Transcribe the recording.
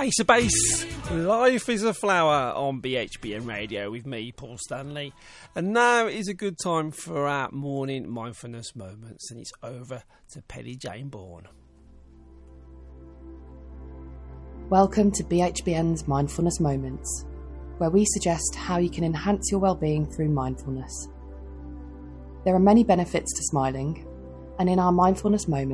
Ace of Base, Life is a Flower on BHBN Radio with me, Paul Stanley. And now is a good time for our morning mindfulness moments, and it's over to Penny Jane Bourne. Welcome to BHBN's Mindfulness Moments, where we suggest how you can enhance your well-being through mindfulness. There are many benefits to smiling, and in our mindfulness moments,